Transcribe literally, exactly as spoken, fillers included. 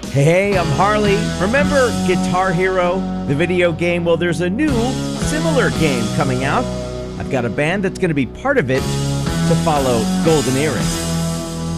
Hey, I'm Harley. Remember Guitar Hero, the video game? Well, there's a new, similar game coming out. I've got a band that's going to be part of it to follow Golden Earring.